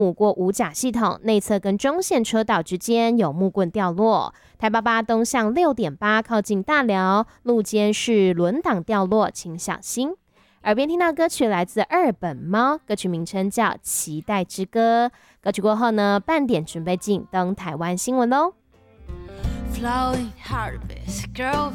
过五甲系统内侧跟中线车道之间有木棍掉落。台88东向6.8靠近大寮路肩是轮挡掉落，请小心。耳边听到歌曲来自二本猫，歌曲名称叫《期待之歌》。歌曲过后呢，半点准备进登台湾新闻喽。